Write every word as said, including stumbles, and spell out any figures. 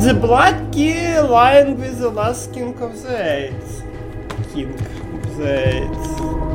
The Black Key lying with the last king of the eight. King of the eight.